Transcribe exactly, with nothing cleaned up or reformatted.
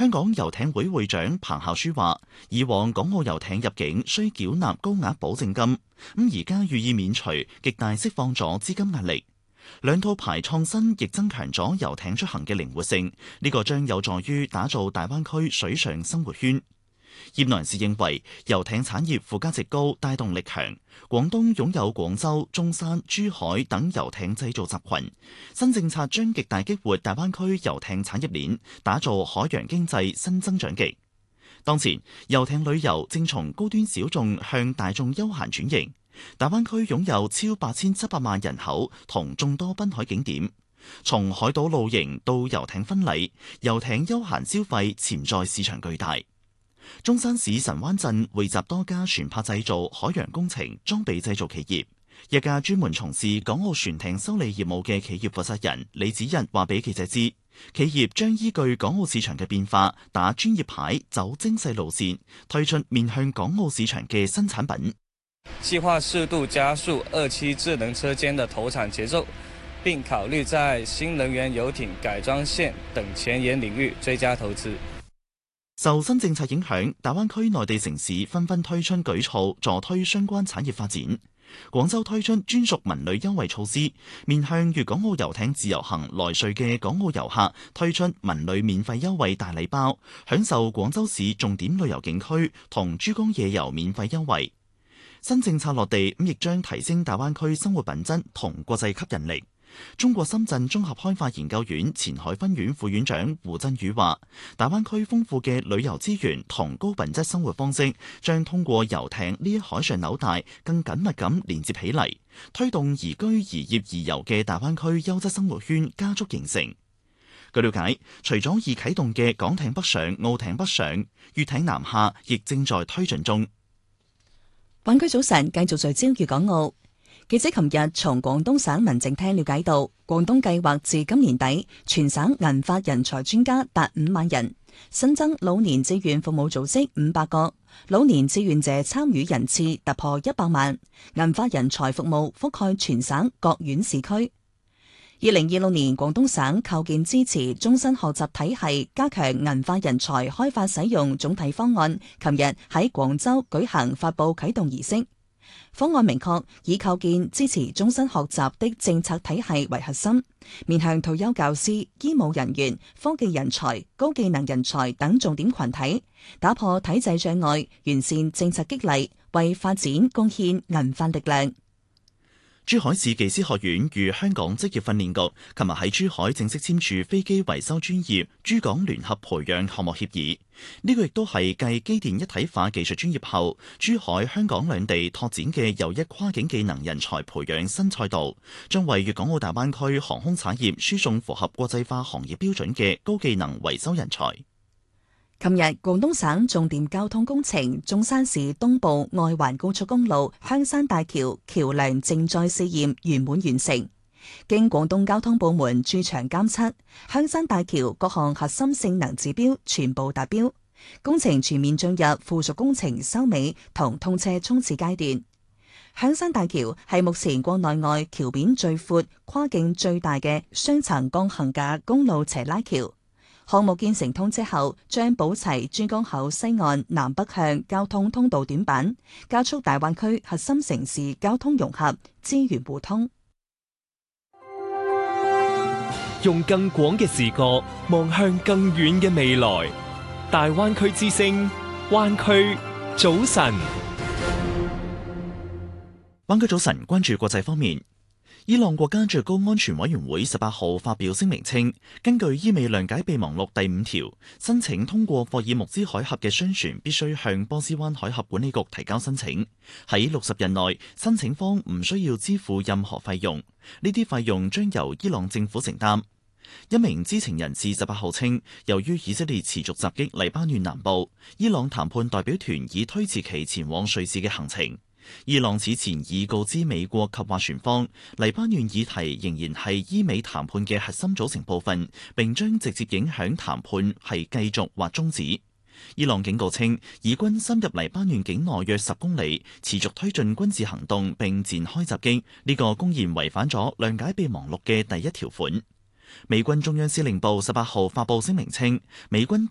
香港遊艇會會長彭孝書話，以往港澳遊艇入境需繳納高額保證金，咁而家予以免除，極大釋放咗資金壓力。兩套牌創新亦增強咗遊艇出行嘅靈活性，呢個將有助於打造大灣區水上生活圈。業內人士認為，遊艇產業附加值高，帶動力強。廣東擁有廣州、中山、珠海等遊艇製造集群，新政策將極大激活大灣區遊艇產業鏈，打造海洋經濟新增長極。當前，遊艇旅遊正從高端小眾向大眾休閒轉型。大灣區擁有超八千七百萬人口同眾多濱海景點，從海島露營到遊艇婚禮，遊艇休閒消費潛在市場巨大。中山市神灣鎮匯集多家船舶製造、海洋工程、裝備製造企業。一家專門從事港澳船艇修理業務嘅企業負責人李子日話俾記者知，企業將依據港澳市場嘅變化，打專業牌，走精細路線，推出面向港澳市場嘅新產品。 計劃適度加速二期智能車間的投產節奏，並考慮在新能源遊艇改裝線等前沿領域追加投資。 受新政策影響，大灣區內地城市紛紛推出舉措，助推相關產業發展。廣州推出專屬文旅優惠措施，面向粵港澳遊艇自由行來穗嘅港澳遊客推出文旅免費優惠大禮包，享受廣州市重點旅遊景區同珠江夜遊免費優惠。新政策落地，咁亦將提升大灣區生活品質同國際吸引力。中國深圳綜合開發研究院前海分院副院長胡振宇話，大灣區豐富嘅旅遊資源同高品質生活方式，將通過遊艇呢一海上紐帶更緊密咁連接起嚟，推動宜居宜業宜遊嘅大灣區優質生活圈加速形成。據了解，除咗已啟動嘅港艇北上、澳艇北上、粵艇南下，亦正在推進中。 灣區早晨繼續聚焦粵港澳。記者琴日從廣東省民政廳了解到，廣東計劃至今年底全省銀髮人才專家達五萬人，新增老年志願服務組織五百個，老年志願者參與人次突破一百萬，銀髮人才服務覆蓋全省各縣市區。二零二六年，廣東省構建支持終身學習體系，加強銀髮人才開發使用總體方案，琴日喺廣州舉行發佈啟動儀式。方案明確以構建支持終身學習的政策體系為核心，面向退休教師、醫務人員、科技人才、高技能人才等重點群體，打破體制障礙，完善政策激勵，為發展貢獻銀髮力量。 珠海市技師學院與香港職業訓練局琴日喺珠海正式簽署飛機維修專業珠港聯合培養項目協議。呢個亦都係繼機電一體化技術專業後，珠海、香港兩地拓展嘅又一跨境技能人才培養新賽道，將為粵港澳大灣區航空產業輸送符合國際化行業標準嘅高技能維修人才。 琴日，廣東省重點交通工程中山市東部外環高速公路香山大橋橋梁靜載試驗圓滿完成。經廣東交通部門駐場監測，香山大橋各項核心性能指標全部達標，工程全面進入附屬工程收尾同通車衝刺階段。香山大橋係目前國內外橋面最闊、跨徑最大嘅雙層鋼桁架公路斜拉橋。項目建成通車後，將補齊珠江口西岸南北向交通通道短板，加速大灣區核心城市交通融合、資源互通。 用更廣嘅視角望向更遠嘅未來，大灣區之聲，灣區早晨。 灣區早晨，關注國際方面。伊朗國家最高安全委員會十八號發表聲明稱，根據伊美諒解備忘錄第五條，申請通過霍爾木茲海峽嘅商船必須向波斯灣海峽管理局提交申請。喺六十日內，申請方唔需要支付任何費用，呢啲費用將由伊朗政府承擔。一名知情人士十八號稱，由於以色列持續襲擊黎巴嫩南部，伊朗談判代表團已推遲其前往瑞士嘅行程。伊朗此前已告知美國及斡旋方，黎巴嫩議題仍然係伊美談判嘅核心組成部分，並將直接影響談判係繼續或終止。伊朗警告稱，以軍深入黎巴嫩境內約十公里，持續推進軍事行動並展開襲擊，呢個公然違反咗諒解備忘錄嘅第一條款。美軍中央司令部十八號發佈聲明稱，美軍